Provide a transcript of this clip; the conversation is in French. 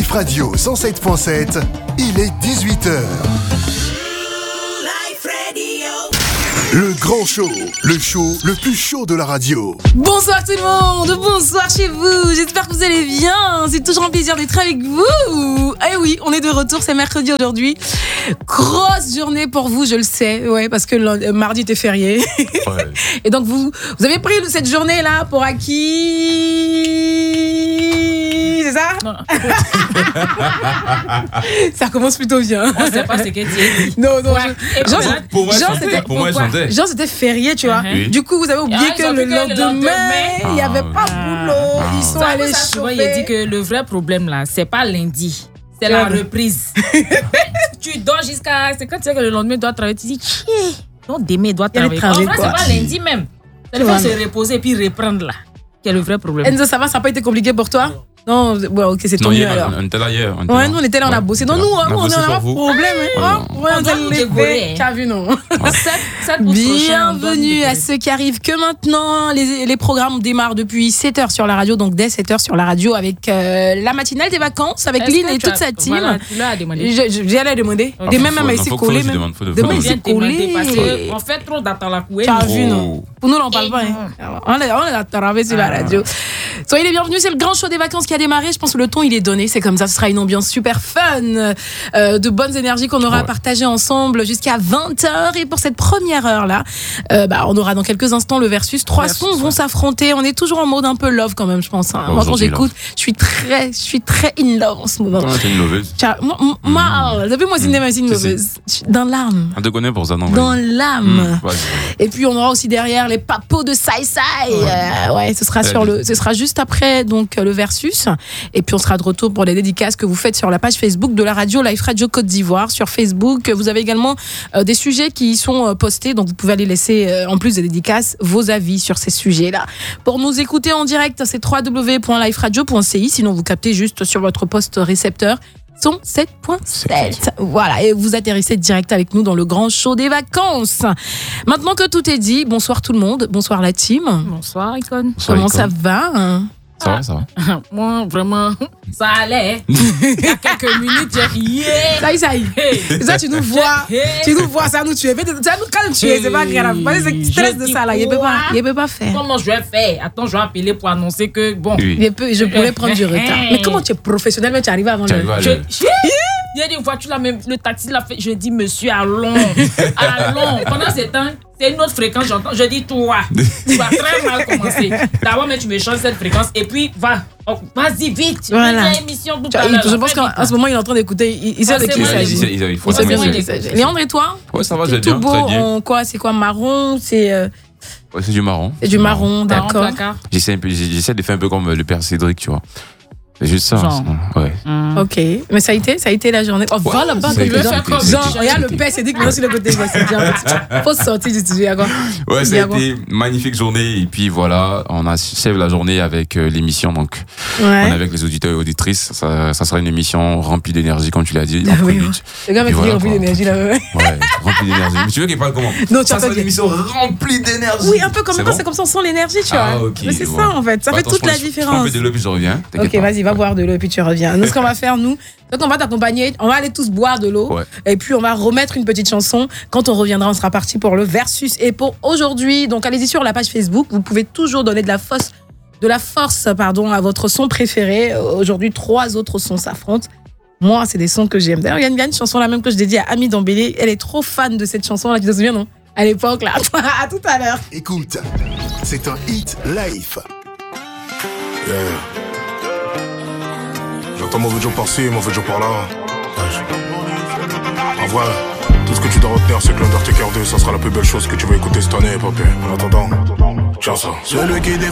Life Radio 107.7, il est 18h. Le grand show, le show le plus chaud de la radio. Bonsoir tout le monde, bonsoir chez vous, j'espère que vous allez bien, c'est toujours un plaisir d'être avec vous. Eh oui, on est de retour, c'est mercredi aujourd'hui. Grosse journée pour vous, je le sais, ouais, parce que le mardi était férié. Ouais. Et donc vous avez pris cette journée-là pour acquis, c'est ça? Non. Ça commence plutôt bien. On sait pas ce que tu as dit. Non, ouais. Pour moi, c'était férié, tu vois. Oui. Du coup, vous avez oublié que le lendemain, il n'y avait pas boulot. Ils sont allés chauffer. Il a dit que le vrai problème, là, c'est pas lundi. C'est la reprise. Tu dors jusqu'à... C'est quand tu sais que le lendemain, tu dois travailler. Tu dis, non, demain, il doit travailler. En vrai, c'est pas lundi même. Il faut se reposer et puis reprendre, là. Quel est le vrai problème. Enzo, ça va? Ça n'a pas été compliqué pour toi? Non, ouais, ok, c'est ton mieux alors. On était là hier. Ouais, nous on était là, on a bossé. Non, nous, on n'a pas de problème. On s'est levé. T'as vu, non? Bienvenue à ceux qui arrivent que maintenant. Les programmes démarrent depuis 7h sur la radio, donc dès 7h sur la radio avec la matinale des vacances, avec Lynn et toute sa team. J'allais demander. Demain même, il s'est collé. Demain, il s'est collé. On fait trop d'attendre la couette. T'as vu, non? Pour nous, on n'en parle pas. On est attarvé sur la radio. Soyez les bienvenus, c'est le grand show des vacances qui a démarré. Je pense que le ton il est donné, c'est comme ça. Ce sera une ambiance super fun, de bonnes énergies qu'on aura partagées ensemble jusqu'à 20h. Et pour cette première heure là, on aura dans quelques instants le versus. Trois sons vont s'affronter. On est toujours en mode un peu love quand même, je pense. Moi quand j'écoute, je suis très in love en ce moment. T'es une loveuse. Moi, depuis moi c'est une loveuse. Dans l'âme. On te connaît pour ça, non? Dans l'âme. Et puis on aura aussi derrière les papos de Sai Sai. Ce sera ce sera juste après donc le versus. Et puis on sera de retour pour les dédicaces que vous faites sur la page Facebook de la radio Life Radio Côte d'Ivoire. Sur Facebook, vous avez également des sujets qui y sont postés, donc vous pouvez aller laisser en plus des dédicaces vos avis sur ces sujets-là. Pour nous écouter en direct, c'est www.liferadio.ci. Sinon vous captez juste sur votre poste récepteur son 7.7. Voilà, et vous atterrissez direct avec nous dans le grand show des vacances. Maintenant que tout est dit, bonsoir tout le monde, bonsoir la team. Bonsoir Icon. Comment ça va? Ça va. Moi, vraiment, ça allait. Il y a quelques minutes, j'ai dit ça y est. Ça, tu nous vois, ça nous tue. Ça nous calme, c'est pas grave. C'est le stress de ça, là. Il peut pas faire. Comment je vais faire? Attends, je vais appeler pour annoncer que, bon. Je pourrais prendre du retard. Mais comment tu es professionnel, mais tu arrives avant le... Il y a des voitures là, même le taxi l'a fait. Je dis, monsieur, allons. Pendant ce temps, c'est une autre fréquence, j'entends. Je dis, toi, tu vas très mal commencer. D'abord, mais tu me changes cette fréquence et puis vas-y vite. Voilà. Émission, je pense qu'en ce moment, il est en train d'écouter. Il sait de qui il s'agit. Il faut savoir. Léandre et toi? Ouais, ça va, j'ai bien. Tout beau en quoi? C'est quoi? Marron? C'est du marron. C'est du marron, d'accord. J'essaie de faire un peu comme le père Cédric, tu vois. C'est juste ça. Ouais. Ok. Mais ça a été la journée. Oh, voilà, regarde le père, c'est dit que moi sur le côté, c'est bien. Faut sortir du studio. Ouais, ça a été une magnifique journée. Et puis voilà, on achève la journée avec l'émission. Donc, on est avec les auditeurs et auditrices. Ça sera une émission remplie d'énergie, comme tu l'as dit. Le gars m'a dit remplie d'énergie là. Ouais, remplie d'énergie. Mais tu veux qu'il parle comment? Non, ça sera une émission remplie d'énergie. Oui, un peu comme ça, c'est comme ça, on sent l'énergie, tu vois. Mais c'est ça en fait. Ça fait toute la différence. Un peu de l'eau, puis je reviens. Ok, vas-y, va boire de l'eau et puis tu reviens. Nous, ce qu'on va faire, donc on va t'accompagner, on va aller tous boire de l'eau et puis on va remettre une petite chanson. Quand on reviendra, on sera parti pour le versus. Et pour aujourd'hui, donc allez-y sur la page Facebook, vous pouvez toujours donner de la force à votre son préféré. Aujourd'hui, 3 autres sons s'affrontent. Moi, c'est des sons que j'aime. D'ailleurs, il y a une chanson là même que je dédie à Ami Dambélé. Elle est trop fan de cette chanson là, tu te souviens, non? À l'époque là. À tout à l'heure. Écoute, c'est un hit live. J'entends mauvais jour par-ci, mauvais jour par-là. En vrai, tout ce que tu dois retenir, c'est que l'Undertaker 2, ça sera la plus belle chose que tu vas écouter cette année, papé. En attendant, tiens ça. Celui qui